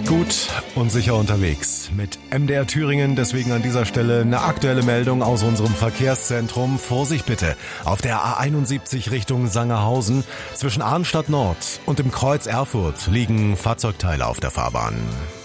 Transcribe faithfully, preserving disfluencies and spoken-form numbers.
Gut und sicher unterwegs mit M D R Thüringen. Deswegen an dieser Stelle eine aktuelle Meldung aus unserem Verkehrszentrum. Vorsicht bitte auf der A einundsiebzig Richtung Sangerhausen. Zwischen Arnstadt Nord und dem Kreuz Erfurt liegen Fahrzeugteile auf der Fahrbahn.